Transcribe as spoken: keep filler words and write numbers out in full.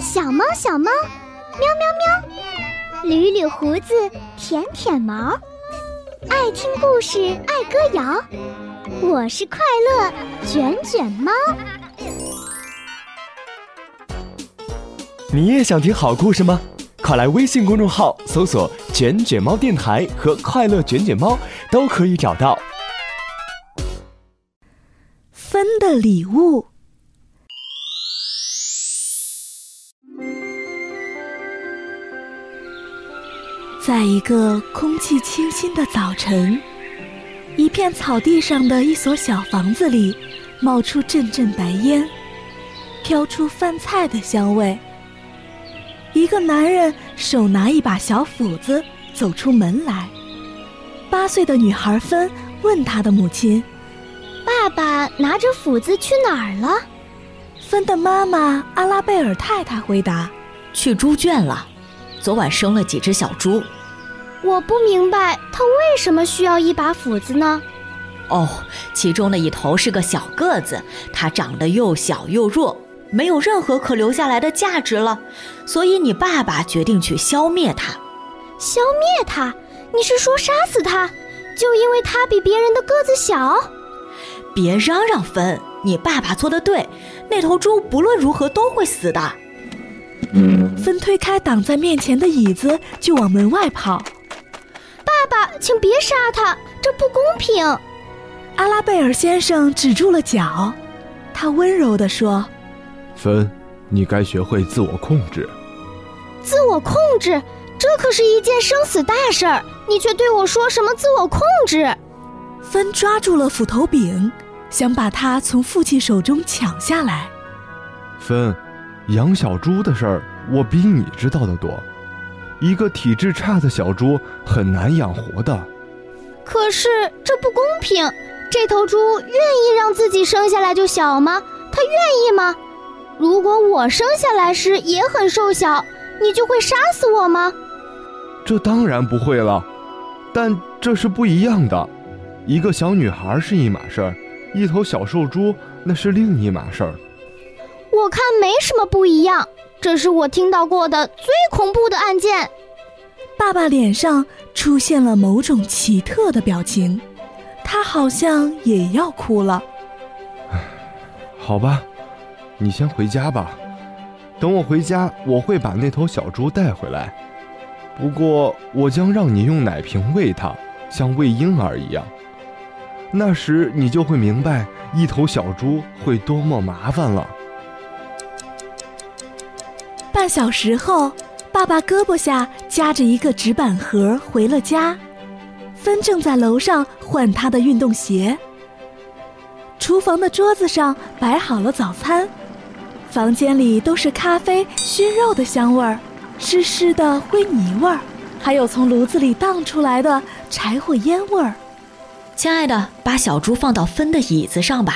小猫小猫，喵喵喵，捋捋胡子，舔舔毛，爱听故事，爱歌谣，我是快乐卷卷猫。 你也想听好故事吗？快来微信公众号搜索卷卷猫电台和快乐卷卷猫，都可以找到。 分的礼物。在一个空气清新的早晨，一片草地上的一所小房子里冒出阵阵白烟，飘出饭菜的香味。一个男人手拿一把小斧子走出门来。八岁的女孩芬问她的母亲： 爸爸拿着斧子去哪儿了？ 芬的妈妈阿拉贝尔太太回答： 去猪圈了，昨晚生了几只小猪。 我不明白他为什么需要一把斧子呢？ 哦，其中的一头是个小个子，它长得又小又弱，没有任何可留下来的价值了，所以你爸爸决定去消灭它。 消灭它？你是说杀死它？就因为它比别人的个子小？ 别嚷嚷芬，你爸爸做得对，那头猪不论如何都会死的。 芬推开挡在面前的椅子就往门外跑。 爸爸，请别杀它，这不公平。 阿拉贝尔先生止住了脚，他温柔地说： 芬，你该学会自我控制。 自我控制？这可是一件生死大事儿，你却对我说什么自我控制？ 芬抓住了斧头柄，想把它从父亲手中抢下来。 芬，养小猪的事儿我比你知道的多，一个体质差的小猪很难养活的。 可是这不公平，这头猪愿意让自己生下来就小吗？它愿意吗？如果我生下来时也很瘦小，你就会杀死我吗？ 这当然不会了，但这是不一样的。一个小女孩是一码事儿，一头小瘦猪那是另一码事儿。 我看没什么不一样，这是我听到过的最恐怖的案件。 爸爸脸上出现了某种奇特的表情，他好像也要哭了。 好吧，你先回家吧，等我回家我会把那头小猪带回来，不过我将让你用奶瓶喂它，像喂婴儿一样。那时你就会明白一头小猪会多么麻烦了。 半小时后，爸爸胳膊下夹着一个纸板盒回了家。芬正在楼上换他的运动鞋。厨房的桌子上摆好了早餐，房间里都是咖啡熏肉的香味儿，湿湿的灰泥味儿，还有从炉子里荡出来的柴火烟味儿。 亲爱的，把小猪放到芬的椅子上吧，